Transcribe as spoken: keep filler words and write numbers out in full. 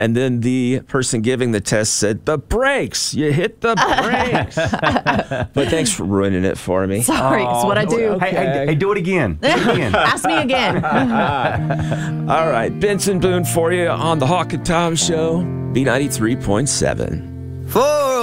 And then the person giving the test said, the brakes. You hit the brakes. But thanks for ruining it for me. Sorry, it's what I do. Okay. Hey, hey, hey, do it again. Do it again. Ask me again. All right, Benson Boone for you on the Hawk and Tom Show, B ninety-three point seven. For